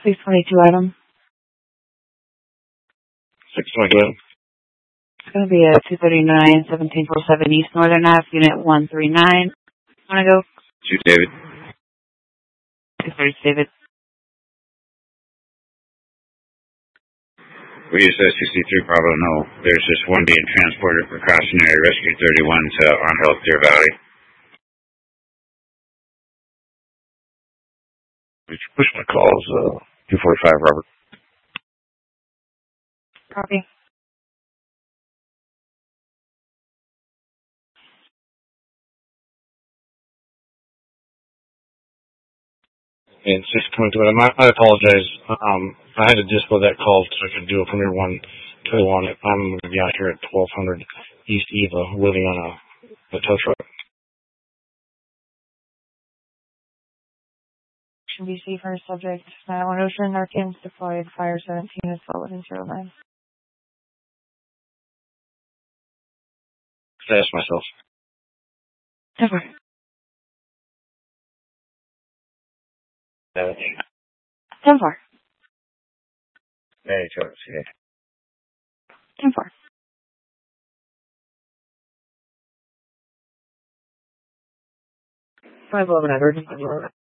622 item. 622. It's going to be a 239, 1747 East Northern Ave, Unit 139. Want to go? Shoot, David. 230, David. We use SCC-3 Bravo, no. There's just one being transported precautionary rescue 31 to On Health Deer Valley. Push my calls, 245, Robert. Copy. And 622, I apologize. I had to dispo that call so I could do it from here 121. I'm going to be out here at 1200 East Eva, waiting on a tow truck. BC for subject 911 Ocean, Narcans deployed, fire 17 is 1109. I asked myself. 10-4. 10-4. Hey, Charles, yeah. 10-4. 511, Edward.